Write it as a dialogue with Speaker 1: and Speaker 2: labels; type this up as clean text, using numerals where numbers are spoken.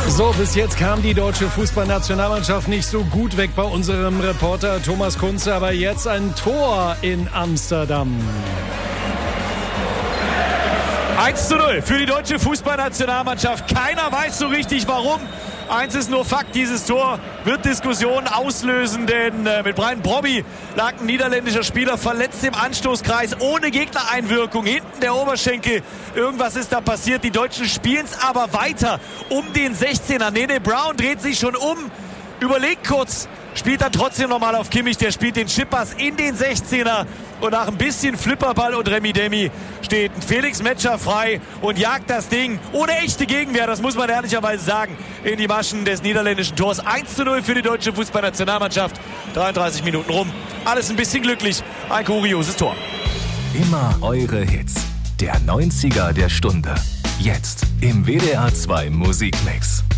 Speaker 1: So, bis jetzt kam die deutsche Fußballnationalmannschaft nicht so gut weg bei unserem Reporter Thomas Kunze, aber jetzt ein Tor in Amsterdam.
Speaker 2: 1:0 für die deutsche Fußballnationalmannschaft. Keiner weiß so richtig warum. Eins ist nur Fakt, dieses Tor wird Diskussionen auslösen, denn mit Brian Brobby lag ein niederländischer Spieler verletzt im Anstoßkreis, ohne Gegnereinwirkung, hinten der Oberschenkel. Irgendwas ist da passiert, die Deutschen spielen es aber weiter um den 16er. Nene Brown dreht sich schon um, überlegt kurz, spielt dann trotzdem nochmal auf Kimmich, der spielt den Chippass in den 16er und nach ein bisschen Flipperball und Remi-Demi steht Felix Metscher frei und jagt das Ding ohne echte Gegenwehr, das muss man ehrlicherweise sagen, in die Maschen des niederländischen Tors. 1:0 für die deutsche Fußballnationalmannschaft, 33 Minuten rum, alles ein bisschen glücklich, ein kurioses Tor.
Speaker 3: Immer eure Hits, der 90er der Stunde, jetzt im WDR 2 Musikmix.